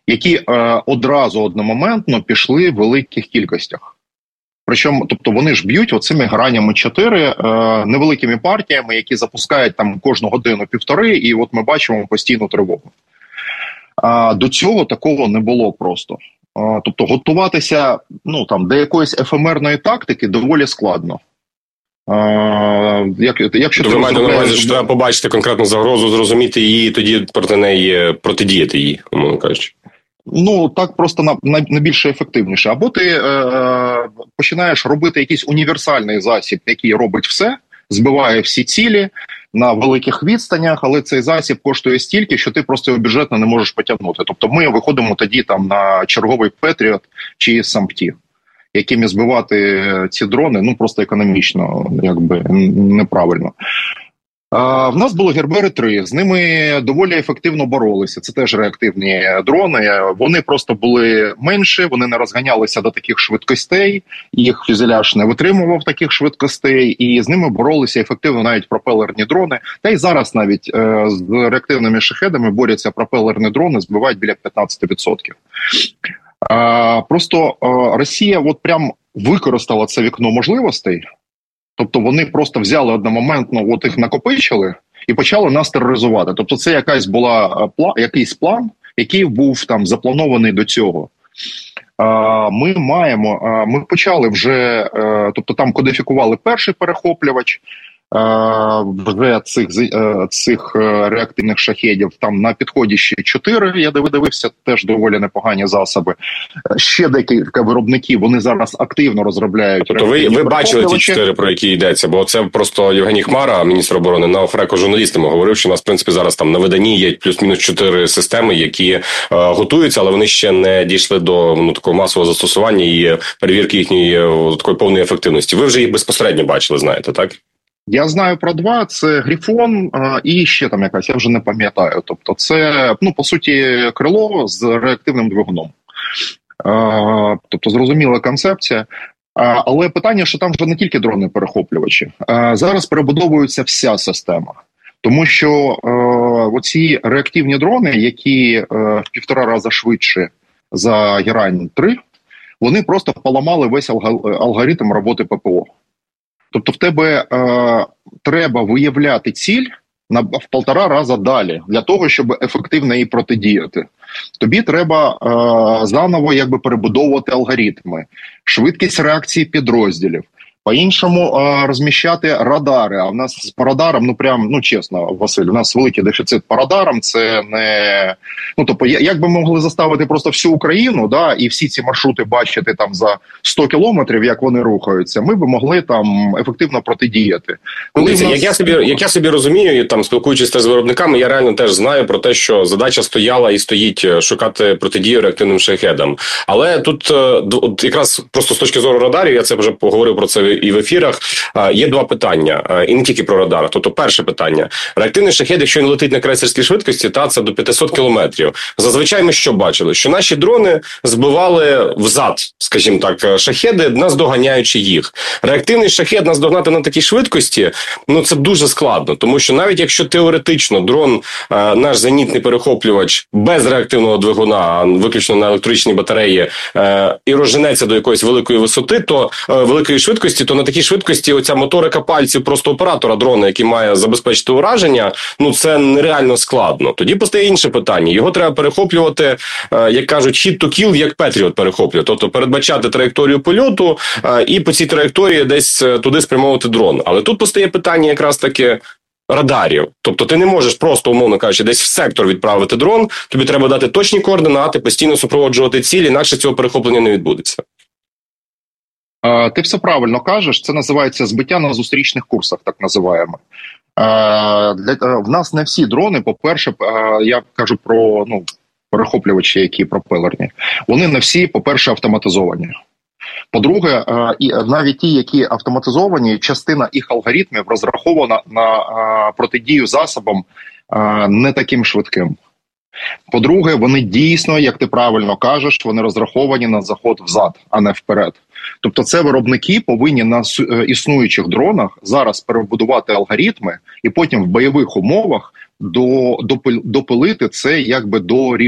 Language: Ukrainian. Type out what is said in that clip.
які одразу одномоментно пішли в великих кількостях. Причому, тобто вони ж б'ють оцими гранями 4 невеликими партіями, які запускають там кожну годину-півтори, і от ми бачимо постійну тривогу. До цього такого не було просто. Тобто готуватися до якоїсь ефемерної тактики доволі складно. Якщо ви маєте на увазі, що треба побачити конкретну загрозу, зрозуміти її, і тоді проти неї протидіяти їй, умовно кажучи. Так просто найбільше ефективніше. Або ти починаєш робити якийсь універсальний засіб, який робить все, збиває всі цілі на великих відстанях, але цей засіб коштує стільки, що ти просто його бюджетно не можеш потягнути. Тобто ми виходимо тоді там на черговий Петріот чи Сампті, якими збивати ці дрони, просто економічно, неправильно. В нас було Гербери 3, з ними доволі ефективно боролися. Це теж реактивні дрони. Вони просто були менші, вони не розганялися до таких швидкостей, їх фюзеляж не витримував таких швидкостей, і з ними боролися ефективно навіть пропелерні дрони. Та й зараз навіть з реактивними шахедами борються пропелерні дрони, збивають біля 15%. Просто Росія прям використала це вікно можливостей. Тобто вони просто взяли одномоментно, їх накопичили і почали нас тероризувати. Тобто це якийсь план, який був там запланований до цього. Ми почали вже, тобто там кодифікували перший перехоплювач, вже цих реактивних шахедів, там на підході ще 4, я дивився, теж доволі непогані засоби. Ще декілька виробників, вони зараз активно розробляють. Тобто ви бачили ті 4, про які йдеться, бо це просто Євгеній Хмара, міністр оборони, на офреку журналістам говорив, що у нас, в принципі, зараз там на виданні є плюс-мінус 4 системи, які готуються, але вони ще не дійшли до такого масового застосування і перевірки їхньої такої повної ефективності. Ви вже їх безпосередньо бачили, знаєте, так? Я знаю про 2, це Грифон і ще там якась, я вже не пам'ятаю. Тобто це, по суті, крило з реактивним двигуном. Тобто зрозуміла концепція. Але питання, що там вже не тільки дрони-перехоплювачі. Зараз перебудовується вся система. Тому що оці реактивні дрони, які в 1,5 рази швидше за Герань-3, вони просто поламали весь алгоритм роботи ППО. Тобто в тебе треба виявляти ціль в 1,5 рази далі, для того, щоб ефективно їй протидіяти. Тобі треба заново перебудовувати алгоритми, швидкість реакції підрозділів, по-іншому розміщати радари. А в нас по радарам, чесно, Василь, у нас великий дефіцит по радарам, це не... тобто, як би ми могли заставити просто всю Україну, і всі ці маршрути бачити там за 100 кілометрів, як вони рухаються, ми б могли там ефективно протидіяти. Як я собі розумію, там спілкуючись з виробниками, я реально теж знаю про те, що задача стояла і стоїть шукати протидію реактивним шахедам. Але тут якраз просто з точки зору радарів, я це вже поговорив про це і в ефірах, є 2 питання, і не тільки про радар. Тобто перше питання. Реактивний шахед, якщо він летить на крейсерській швидкості, це до 500 кілометрів. Зазвичай ми що бачили? Що наші дрони збивали взад, скажімо так, шахеди, наздоганяючи їх. Реактивний шахед наздогнати на такій швидкості, це дуже складно. Тому що навіть якщо теоретично дрон, наш зенітний перехоплювач без реактивного двигуна, а виключно на електричній батареї, і розженеться до якоїсь великої висоти, то великої швидкості, то на такій швидкості оця моторика пальців просто оператора дрона, який має забезпечити ураження, це нереально складно. Тоді постає інше питання. Його треба перехоплювати, як кажуть, hit to kill, як Петріот перехоплює. Тобто передбачати траєкторію польоту і по цій траєкторії десь туди спрямовувати дрон. Але тут постає питання якраз таки радарів. Тобто ти не можеш просто, умовно кажучи, десь в сектор відправити дрон, тобі треба дати точні координати, постійно супроводжувати цілі, інакше цього перехоплення не відбудеться. Ти все правильно кажеш, це називається збиття на зустрічних курсах, так називаємо. В нас не всі дрони, по-перше, я кажу про перехоплювачі, які пропелерні, вони не всі, по-перше, автоматизовані. По-друге, навіть ті, які автоматизовані, частина їх алгоритмів розрахована на протидію засобам не таким швидким. По-друге, вони дійсно, як ти правильно кажеш, вони розраховані на заход взад, а не вперед. Тобто це виробники повинні на існуючих дронах зараз перебудувати алгоритми і потім в бойових умовах допилити це до рівня.